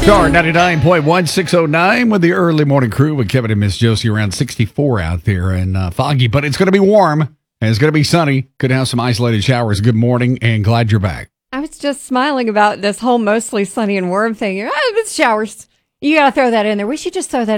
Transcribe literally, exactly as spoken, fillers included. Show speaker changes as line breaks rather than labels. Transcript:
Star ninety-nine point one, six oh nine with the early morning crew with Kevin and Miss Josie. Around sixty-four out there and uh, foggy, but it's going to be warm and it's going to be sunny. Could have some isolated showers. Good morning and glad you're back.
I was just smiling about this whole mostly sunny and warm thing. Ah, it's showers. You got to throw that in there. We should just throw that